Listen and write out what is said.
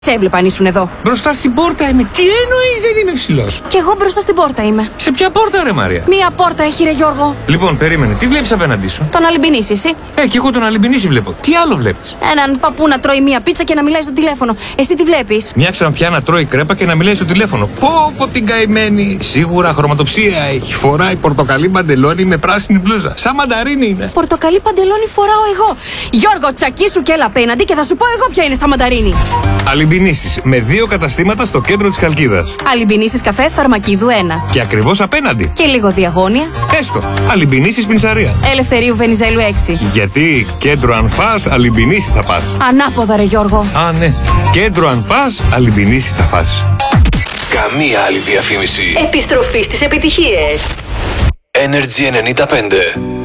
Σε έβλεπα αν ήσουν εδώ. Μπροστά στην πόρτα είμαι. Τι εννοείς δεν είμαι ψηλός? Κι εγώ μπροστά στην πόρτα είμαι. Σε ποια πόρτα ρε Μαρία? Μία πόρτα έχει ρε Γιώργο. Λοιπόν, περίμενε. Τι βλέπεις απέναντί σου? Τον Αλυμπινίση, εσύ. Κι εγώ τον Αλυμπινίση βλέπω. Τι άλλο βλέπεις? Έναν παππού να τρώει μία πίτσα και να μιλάει στο τηλέφωνο. Εσύ τι βλέπεις? Μια ξαναπιά να τρώει κρέπα και να μιλάει στο τηλέφωνο. Πω την καημένη. Σίγουρα χρωματοψία έχει. Φοράει πορτοκαλί παντελόνι με πράσινη μπλούζα. Σαν μανταρίνι είναι. Πορτοκαλί παντελόνι φοράω εγώ. Γιώργο, τσακίσου και έλα απέναντι και θα σου πω εγώ ποια είναι σαν μανταρίνι. Αλυμπινίσεις με 2 καταστήματα στο κέντρο της Χαλκίδας. Αλυμπινίσεις καφέ Φαρμακίδου 1. Και ακριβώς απέναντι. Και λίγο διαγώνια. Έστω. Αλυμπινίσεις Πινσαρία. Ελευθερίου Βενιζέλου 6. Γιατί κέντρο αν φας, Αλυμπινίση θα πας. Ανάποδα ρε Γιώργο. Α, ναι. Κέντρο αν πας, Αλυμπινίση θα φας. Καμία άλλη διαφήμιση. Επιστροφή στις επιτυχίες. Energy 95.